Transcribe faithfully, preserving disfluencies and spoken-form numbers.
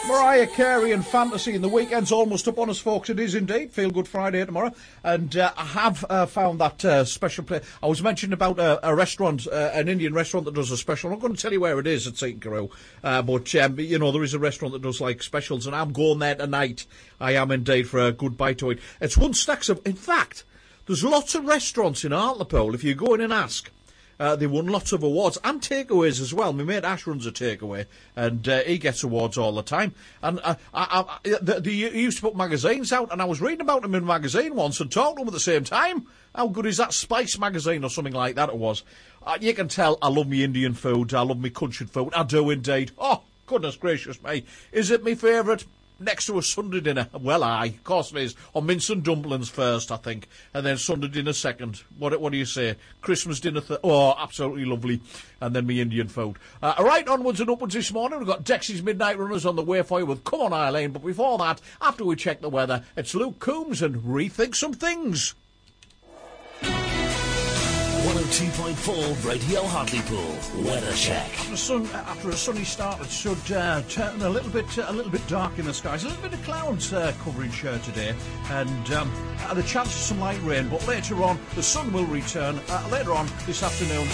Mariah Carey and Fantasy, and the weekend's almost up on us, folks. It is indeed. Feel Good Friday tomorrow. And uh, I have uh, found that uh, special place. I was mentioning about a, a restaurant, uh, an Indian restaurant that does a special. I'm not going to tell you where it is at Seton Carew, uh, but, um, you know, there is a restaurant that does, like, specials, and I'm going there tonight. I am indeed, for a good bite to eat. It's one stacks of... In fact, there's lots of restaurants in Hartlepool, if you go in and ask. Uh, they won lots of awards and takeaways as well. My mate Ash runs a takeaway, and uh, he gets awards all the time. And uh, I, I, they, they used to put magazines out, and I was reading about them in a magazine once and talking to them at the same time. How good is that Spice magazine or something like that it was? Uh, you can tell I love me Indian food, I love me country food. I do indeed. Oh, goodness gracious me. Is it my favourite? Next to a Sunday dinner. Well, aye, of course it is. Or mince and dumplings first, I think. And then Sunday dinner second. What What do you say? Christmas dinner third. Oh, absolutely lovely. And then me Indian food. Uh, right, onwards and upwards this morning. We've got Dexy's Midnight Runners on the way for you with Come On Eileen. But before that, after we check the weather, it's Luke Coombs and Rethink Some Things. one oh two point four Radio Hartlepool Weather Check. After a, sun, after a sunny start, it should uh, turn a little bit uh, a little bit dark in the skies. A little bit of clouds uh, covering Shire today, and um, uh, the chance of some light rain. But later on, the sun will return. Uh, later on this afternoon,